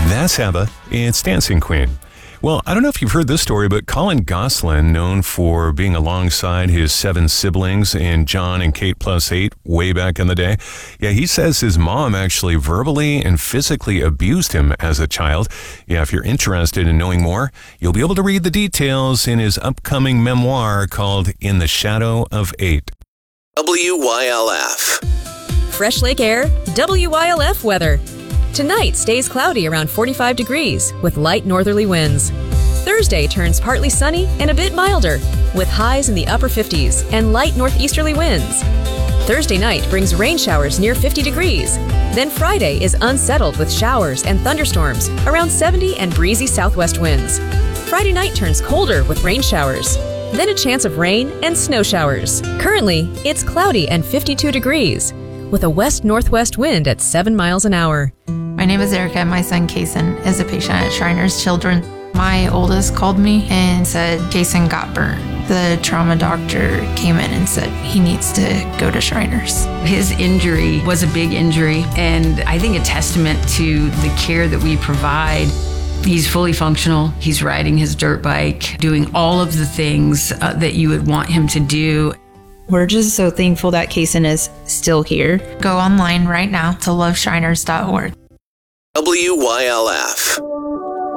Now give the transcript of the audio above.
That's Heather. It's Dancing Queen. Well, I don't know if you've heard this story, but Colin Gosselin, known for being alongside his 7 siblings in John and Kate Plus 8 way back in the day, he says his mom actually verbally and physically abused him as a child. If you're interested in knowing more, you'll be able to read the details in his upcoming memoir called In the Shadow of 8. WYLF. Fresh Lake Air, WYLF weather. Tonight stays cloudy around 45 degrees with light northerly winds. Thursday turns partly sunny and a bit milder with highs in the upper 50s and light northeasterly winds. Thursday night brings rain showers near 50 degrees. Then Friday is unsettled with showers and thunderstorms around 70 and breezy southwest winds. Friday night turns colder with rain showers. Then a chance of rain and snow showers. Currently, it's cloudy and 52 degrees with a west-northwest wind at 7 miles an hour. My name is Erica. My son, Kason, is a patient at Shriners Children. My oldest called me and said Kason got burned. The trauma doctor came in and said he needs to go to Shriners. His injury was a big injury, and I think a testament to the care that we provide. He's fully functional. He's riding his dirt bike, doing all of the things that you would want him to do. We're just so thankful that Kason is still here. Go online right now to loveshriners.org. WYLF.